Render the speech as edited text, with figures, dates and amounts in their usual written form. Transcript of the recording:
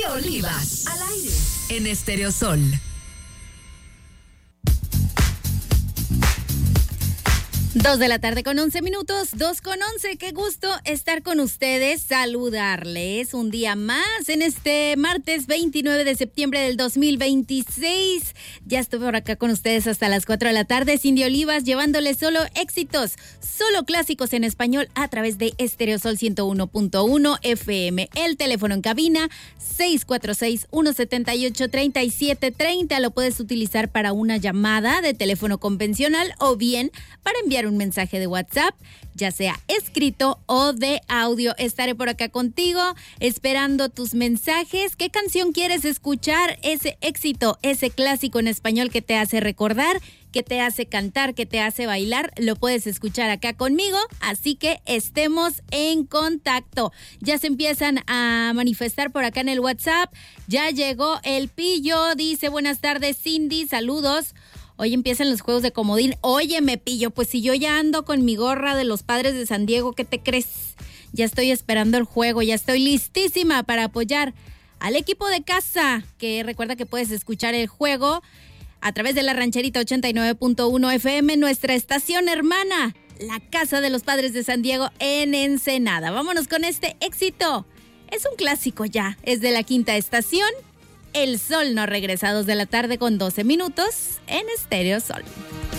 Olivas, al aire, en Estéreo Sol. 2:11 p.m, 2:11. Qué gusto estar con ustedes, saludarles un día más en este martes 29 de septiembre del 2026. Ya estuve por acá con ustedes hasta las 4 de la tarde, Cindy Olivas, llevándoles solo éxitos, solo clásicos en español a través de Estéreo Sol 101.1 FM. El teléfono en cabina 646-178-3730. Lo puedes utilizar para una llamada de teléfono convencional o bien para enviar un mensaje de WhatsApp, ya sea escrito o de audio. Estaré por acá contigo esperando tus mensajes. ¿Qué canción quieres escuchar? Ese éxito, ese clásico en español que te hace recordar, que te hace cantar, que te hace bailar, lo puedes escuchar acá conmigo, así que estemos en contacto. Ya se empiezan a manifestar por acá en el WhatsApp. Ya llegó el Pillo, dice: buenas tardes, Cindy, saludos. Hoy empiezan los juegos de comodín. Oye, me Pillo, pues si yo ya ando con mi gorra de los Padres de San Diego, ¿qué te crees? Ya estoy esperando el juego, ya estoy listísima para apoyar al equipo de casa, que recuerda que puedes escuchar el juego a través de la Rancherita 89.1 FM, nuestra estación hermana, la Casa de los Padres de San Diego en Ensenada. Vámonos con este éxito. Es un clásico ya, es de la quinta estación. El Sol no regresa, 2 de la tarde con 12 minutos en Estéreo Sol.